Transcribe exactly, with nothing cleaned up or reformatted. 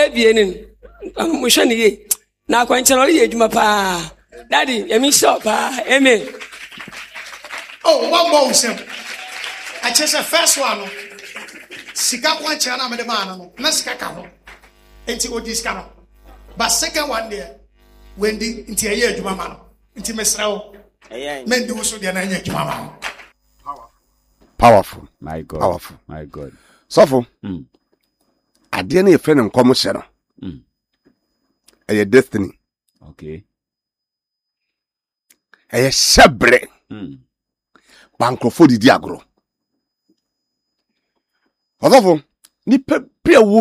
ebienin mo hwe ne ye na akwanche no ye adwuma pa daddy emi shop pa amen. Oh, one more sim. I just a first one. Sika kwanche na me de man no na sika ka ho enti odi sika no but second one there when the enti aye adwuma ma no enti mesrawo men di wo so de na anya adwuma ma powerful powerful my god powerful my god so for mm ade na e friend nkom hye no mm aye destiny okay aye shebre mm bankrofo didi agro. Ọzọfọ, ni pe pe